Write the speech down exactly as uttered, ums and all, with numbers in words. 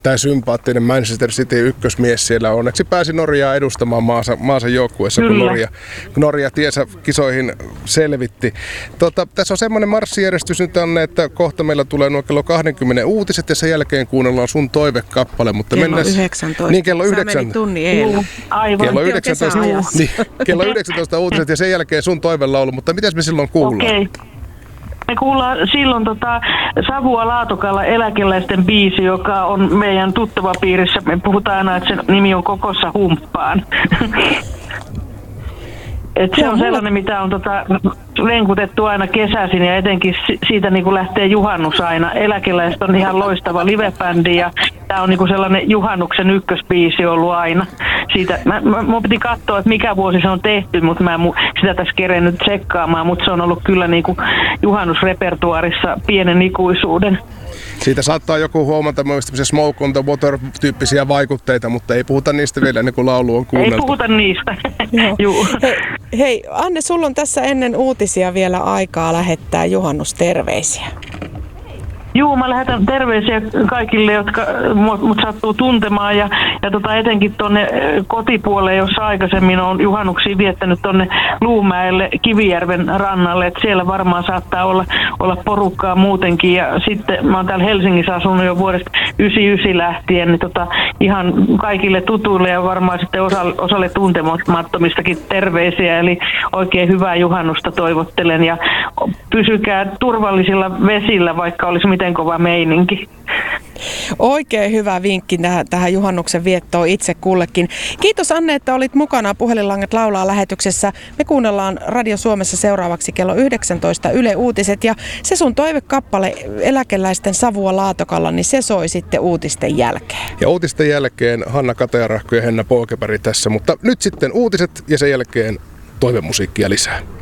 Tämä sympaattinen Manchester City ykkösmies siellä onneksi pääsi Norjaa edustamaan maansa, maansa joukkueessa, kun Norja, kun Norja tiensä kisoihin selvitti. Tota, tässä on semmoinen marssijärjestys nyt, Anne, että kohta meillä tulee nuo kello kaksikymmentä uutiset ja sen jälkeen kuunnellaan sun toivekappale. Mutta kello mennäs, yhdeksäntoista. Niin, kello yhdeksän. Sä tunnin eilen. Aivan. Kello yhdeksäntoista, niin, kello yhdeksäntoista uutiset ja sen jälkeen sun toivelaulu, mutta mitäs me silloin kuullaan? Okei. Okay. Me kuullaan silloin tota Savua Laatokalla eläkeläisten biisi, joka on meidän tuttavapiirissä. Me puhutaan aina, että sen nimi on Kokossa humppaan. Et se on sellainen, mitä on tota, lenkutettu aina kesäisin ja etenkin siitä niin kuin lähtee juhannus aina. Eläkeläiset on ihan loistava livebändi ja tämä on niin kuin sellainen juhannuksen ykkösbiisi ollut aina. Siitä, mä, mä, mä piti katsoa, että mikä vuosi se on tehty, mutta mä en sitä tässä kerennyt tsekkaamaan, mutta se on ollut kyllä niin kuin juhannusrepertuaarissa pienen ikuisuuden. Siitä saattaa joku huomata myös Smoke on the Water-tyyppisiä vaikutteita, mutta ei puhuta niistä vielä ennen kuin laulu on kuunneltu. Ei puhuta niistä. hei, hei, Anne, sulla on tässä ennen uutisia vielä aikaa lähettää juhannusterveisiä. Juu, mä lähetän terveisiä kaikille, jotka mut, mut sattuu tuntemaan ja, ja tota etenkin tuonne kotipuolelle, jossa aikaisemmin on juhannuksia viettänyt tuonne Luumäelle Kivijärven rannalle, että siellä varmaan saattaa olla, olla porukkaa muutenkin ja sitten mä oon täällä Helsingissä asunut jo vuodesta yhdeksänkymmentäyhdeksän lähtien, niin tota, ihan kaikille tutuille ja varmaan sitten osalle, osalle tuntemattomistakin terveisiä, eli oikein hyvää juhannusta toivottelen ja pysykää turvallisilla vesillä, vaikka olisi miten kova meininki. Oikein hyvä vinkki tähän juhannuksen viettoon itse kullekin. Kiitos Anne, että olit mukana Puhelinlangat laulaa -lähetyksessä. Me kuunnellaan Radio Suomessa seuraavaksi kello yhdeksäntoista Yle Uutiset ja se sun toivekappale eläkeläisten Savua Laatokalla, niin se soi sitten uutisten jälkeen. Ja uutisten jälkeen Hanna Katajarahko ja Henna Pookepäri tässä, mutta nyt sitten uutiset ja sen jälkeen toivemusiikkia lisää.